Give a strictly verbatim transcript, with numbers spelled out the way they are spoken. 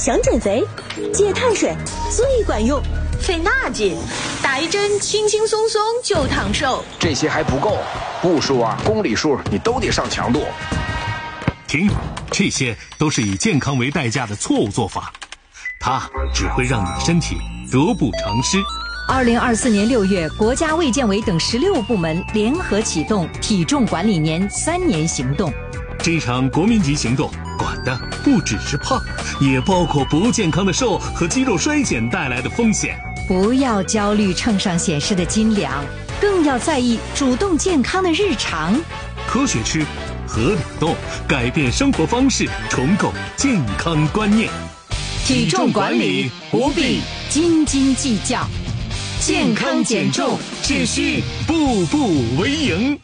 想减肥，戒碳水最管用。 费那劲，打一针轻轻松松就长寿。 这些还不够，步数啊、公里数你都得上强度。 停，这些都是以健康为代价的错误做法，它只会让你的身体得不偿失。 二零二四年六月，国家卫健委等十六部门联合启动体重管理年三年行动。 这场国民级行动管的不只是胖，也包括不健康的瘦和肌肉衰减带来的风险。 不要焦虑秤上显示的斤两，更要在意主动健康的日常。 科学吃，合理动，改变生活方式，重构健康观念。 体重管理不必斤斤计较，健康减重只需步步为营。